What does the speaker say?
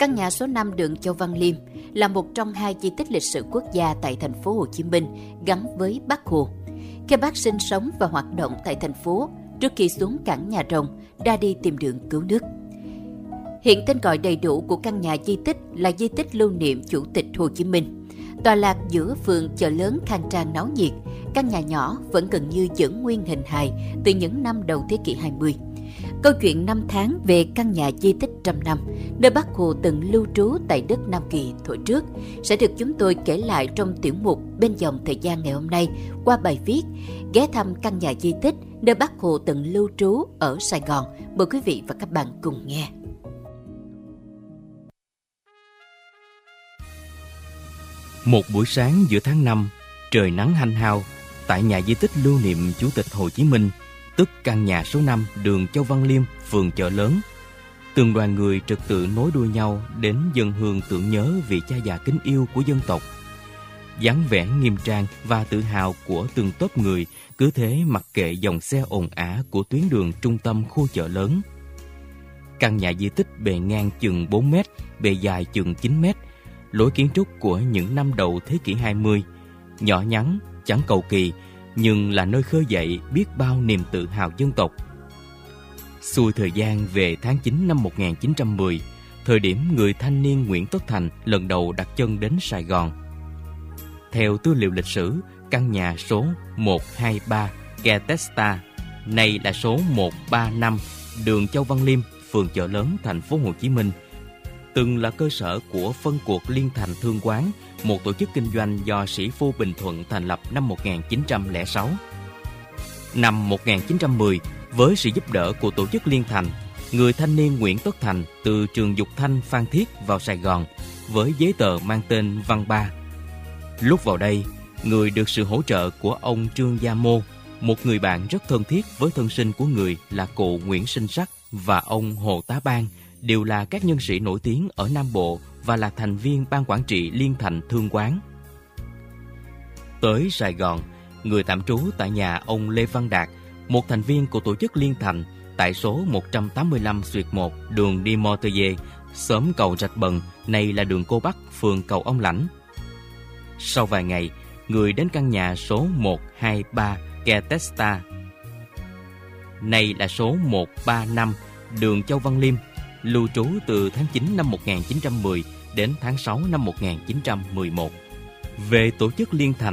Căn nhà số 5 đường Châu Văn Liêm là một trong 2 di tích lịch sử quốc gia tại thành phố Hồ Chí Minh gắn với Bác Hồ. Khi Bác sinh sống và hoạt động tại thành phố trước khi xuống cảng Nhà Rồng, ra đi tìm đường cứu nước. Hiện tên gọi đầy đủ của căn nhà di tích là Di tích lưu niệm Chủ tịch Hồ Chí Minh. Tọa lạc giữa phường Chợ Lớn khang trang náo nhiệt, căn nhà nhỏ vẫn gần như giữ nguyên hình hài từ những năm đầu thế kỷ 20. Câu chuyện 5 tháng về căn nhà di tích 100 năm, nơi Bác Hồ từng lưu trú tại đất Nam Kỳ thuở trước, sẽ được chúng tôi kể lại trong tiểu mục Bên dòng thời gian ngày hôm nay qua bài viết ghé thăm căn nhà di tích nơi Bác Hồ từng lưu trú ở Sài Gòn. Mời quý vị và các bạn cùng nghe. Một buổi sáng giữa tháng 5, trời nắng hanh hao, tại nhà di tích lưu niệm Chủ tịch Hồ Chí Minh, tức căn nhà số 5 đường Châu Văn Liêm, phường Chợ Lớn, từng đoàn người trật tự nối đuôi nhau đến dâng hương tưởng nhớ vị cha già kính yêu của dân tộc. Dáng vẻ nghiêm trang và tự hào của từng tốp người cứ thế mặc kệ dòng xe ồn ào của tuyến đường trung tâm khu Chợ Lớn. Căn nhà di tích bề ngang chừng 4 mét, bề dài chừng 9 mét, lối kiến trúc của những năm đầu thế kỷ 20, nhỏ nhắn, chẳng cầu kỳ, nhưng là nơi khơi dậy biết bao niềm tự hào dân tộc. Xuôi thời gian về tháng 9 năm 1910, thời điểm người thanh niên Nguyễn Tất Thành lần đầu đặt chân đến Sài Gòn. Theo tư liệu lịch sử, căn nhà số 123 Bethesda, nay là số 135 đường Châu Văn Liêm, phường Chợ Lớn, thành phố Hồ Chí Minh, từng là cơ sở của phân cuộc Liên Thành Thương Quán, một tổ chức kinh doanh do sĩ phu Bình Thuận thành lập năm 1906. Năm 1910, với sự giúp đỡ của tổ chức Liên Thành, người thanh niên Nguyễn Tất Thành từ trường Dục Thanh Phan Thiết vào Sài Gòn với giấy tờ mang tên Văn Ba. Lúc vào đây, người được sự hỗ trợ của ông Trương Gia Mô, một người bạn rất thân thiết với thân sinh của người là cụ Nguyễn Sinh Sắc, và ông Hồ Tá Ban, đều là các nhân sĩ nổi tiếng ở Nam Bộ và là thành viên ban quản trị Liên Thành Thương Quán. Tới Sài Gòn, người tạm trú tại nhà ông Lê Văn Đạt, một thành viên của tổ chức Liên Thành, tại số 185/1 đường Đi Montpellier, xóm Cầu Rạch Bần, nay là đường Cô Bắc, phường Cầu Ông Lãnh. Sau vài ngày, người đến căn nhà số 123 Bethesda, nay là số 135 đường Châu Văn Liêm, lưu trú từ tháng 9 năm 1910 đến tháng 6 năm 1911. Về tổ chức Liên Thành,